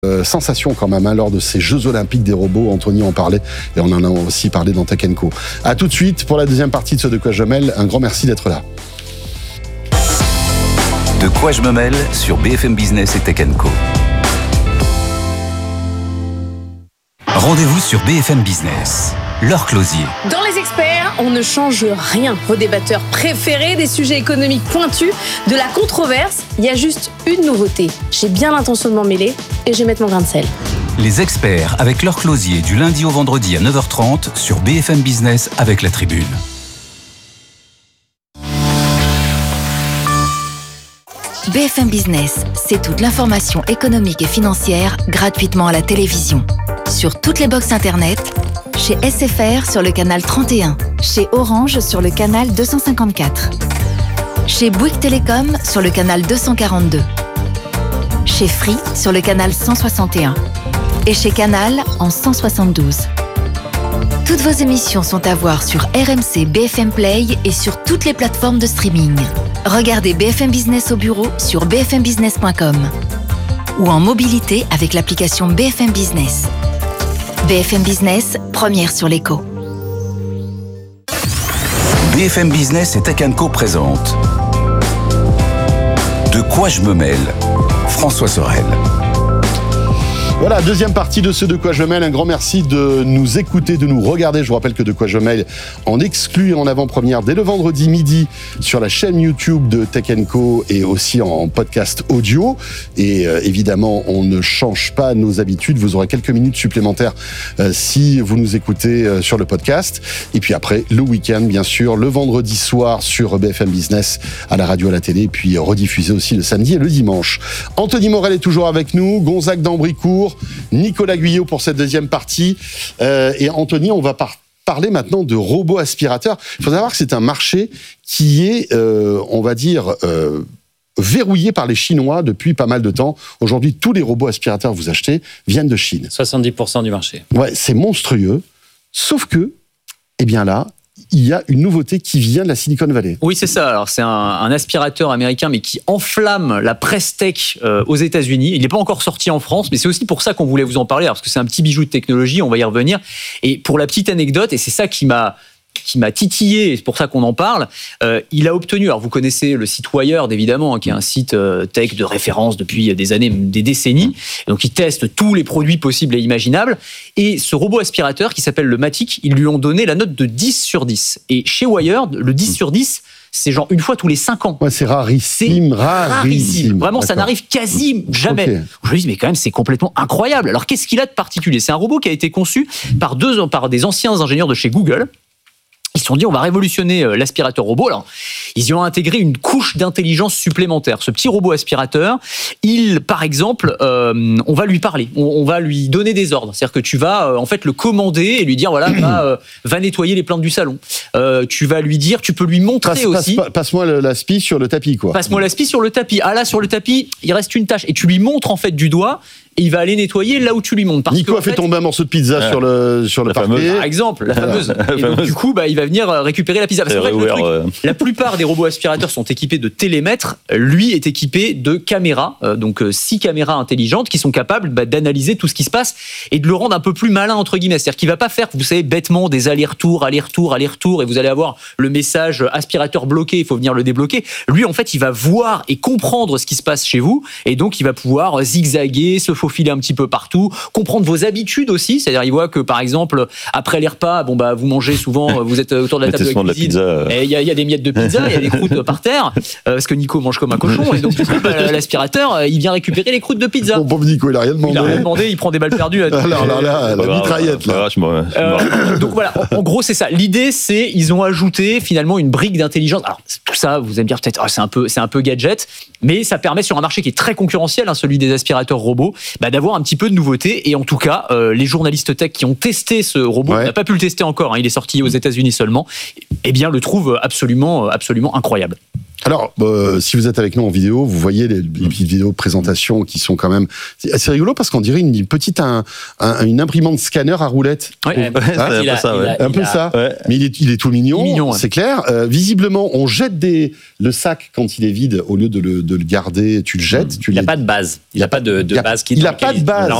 sensation quand même lors de ces Jeux Olympiques des robots. Anthony en parlait et on en a aussi parlé dans Tech & Co. À tout de suite pour la deuxième partie de ce De quoi je me mêle. Un grand merci d'être là. De quoi je me mêle sur BFM Business et Tech & Co. Rendez-vous sur BFM Business. Laure Closier. Dans Les Experts, on ne change rien. Vos débatteurs préférés, des sujets économiques pointus, de la controverse, il y a juste une nouveauté. J'ai bien l'intention de m'en mêler et je vais mettre mon grain de sel. Les Experts avec Laure Closier du lundi au vendredi à 9h30 sur BFM Business avec La Tribune. BFM Business, c'est toute l'information économique et financière gratuitement à la télévision. Sur toutes les box internet, chez SFR sur le canal 31, chez Orange sur le canal 254, chez Bouygues Télécom sur le canal 242, chez Free sur le canal 161 et chez Canal en 172. Toutes vos émissions sont à voir sur RMC BFM Play et sur toutes les plateformes de streaming. Regardez BFM Business au bureau sur bfmbusiness.com ou en mobilité avec l'application BFM Business. BFM Business, première sur l'écho. BFM Business et Tech & Co présente De quoi je me mêle, François Sorel. Voilà, deuxième partie de ce De quoi je mêle. Un grand merci de nous écouter, de nous regarder. Je vous rappelle que De quoi je mêle en exclu et en avant-première dès le vendredi midi sur la chaîne YouTube de Tech & Co et aussi en podcast audio. Et évidemment, on ne change pas nos habitudes. Vous aurez quelques minutes supplémentaires si vous nous écoutez sur le podcast. Et puis après, le week-end, bien sûr, le vendredi soir sur BFM Business, à la radio, à la télé, et puis rediffusé aussi le samedi et le dimanche. Anthony Morel est toujours avec nous, Gonzague d'Ambricourt, Nicolas Guyot pour cette deuxième partie. Et Anthony, on va parler maintenant de robots aspirateurs. Il faut savoir que c'est un marché qui est, on va dire, verrouillé par les Chinois depuis pas mal de temps. Aujourd'hui, tous les robots aspirateurs que vous achetez viennent de Chine. 70% du marché. Ouais, c'est monstrueux. Sauf que, eh bien là, il y a une nouveauté qui vient de la Silicon Valley. Oui, c'est ça. Alors, c'est un aspirateur américain, mais qui enflamme la presse tech aux États-Unis. Il n'est pas encore sorti en France, mais c'est aussi pour ça qu'on voulait vous en parler, parce que c'est un petit bijou de technologie, on va y revenir. Et pour la petite anecdote, et c'est ça qui m'a titillé, et c'est pour ça qu'on en parle, il a obtenu, alors vous connaissez le site Wired évidemment, qui est un site tech de référence depuis des années, des décennies, donc il teste tous les produits possibles et imaginables, et ce robot aspirateur qui s'appelle le Matic, ils lui ont donné la note de 10 sur 10, et chez Wired, le 10 sur 10, c'est genre une fois tous les 5 ans. Ouais, c'est rarissime. Vraiment, ça n'arrive quasi jamais. Okay. Je me dis, mais quand même, c'est complètement incroyable. Alors, qu'est-ce qu'il a de particulier ? C'est un robot qui a été conçu par des anciens ingénieurs de chez Google. Ils se sont dit, on va révolutionner l'aspirateur robot. Alors, ils y ont intégré une couche d'intelligence supplémentaire. Ce petit robot aspirateur, par exemple, on va lui parler, on va lui donner des ordres. C'est-à-dire que tu vas en fait le commander et lui dire, voilà, va nettoyer les plantes du salon. Tu vas lui dire, tu peux lui montrer aussi. Passe-moi l'aspi sur le tapis, quoi. Passe-moi l'aspi sur le tapis. Ah là, sur le tapis, il reste une tâche. Et tu lui montres en fait du doigt. Et il va aller nettoyer là où tu lui montres. Nico a fait tomber un morceau de pizza sur le parquet. Par exemple, la fameuse. Et donc, du coup, il va venir récupérer la pizza. Parce que la plupart des robots aspirateurs sont équipés de télémètres. Lui est équipé de caméras, donc 6 caméras intelligentes qui sont capables d'analyser tout ce qui se passe et de le rendre un peu plus malin, entre guillemets. C'est-à-dire qu'il va pas faire, vous savez, bêtement des allers-retours, et vous allez avoir le message aspirateur bloqué, il faut venir le débloquer. Lui, en fait, il va voir et comprendre ce qui se passe chez vous, et donc il va pouvoir zigzaguer, se faufiler un petit peu partout, comprendre vos habitudes aussi, c'est-à-dire il voit que par exemple après les repas, vous mangez souvent, vous êtes autour de la table de cuisine, et il y a des miettes de pizza, il y a des croûtes par terre, parce que Nico mange comme un cochon, et donc l'aspirateur, il vient récupérer les croûtes de pizza. Bon, pauvre Nico, il a rien demandé. Il prend des balles perdues. Alors là, la mitraillette là. Donc voilà, en gros c'est ça. L'idée c'est, ils ont ajouté finalement une brique d'intelligence. Alors tout ça, vous allez me dire peut-être, c'est un peu gadget, mais ça permet sur un marché qui est très concurrentiel, celui des aspirateurs robots, d'avoir un petit peu de nouveauté. Et en tout cas, les journalistes tech qui ont testé ce robot, on n'a pas pu le tester encore, il est sorti aux États-Unis seulement, eh bien le trouvent absolument incroyable. Alors, si vous êtes avec nous en vidéo, vous voyez les petites vidéos de présentation qui sont quand même assez rigolo parce qu'on dirait une petite une imprimante scanner à roulette. Ouais, un peu ça. Ouais. Mais il est tout mignon, c'est clair. Visiblement, on jette le sac quand il est vide au lieu de le garder. Tu le jettes. Il n'a pas de base. Il n'a pas de base. Il n'a pas de base.